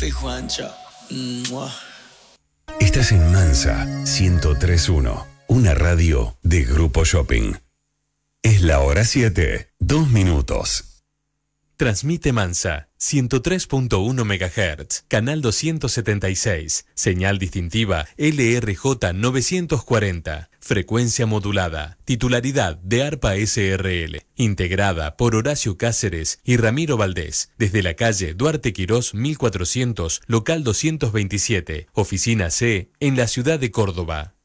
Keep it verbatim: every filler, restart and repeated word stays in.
Papi Juancho. Mua. Estás en Mansa ciento tres punto uno, una radio de Grupo Shopping. Es la hora siete, dos minutos. Transmite Mansa, ciento tres punto uno megahertz, canal doscientos setenta y seis, señal distintiva L R J novecientos cuarenta, frecuencia modulada, titularidad de ARPA S R L, integrada por Horacio Cáceres y Ramiro Valdés, desde la calle Duarte Quirós mil cuatrocientos, local doscientos veintisiete, oficina C, en la ciudad de Córdoba.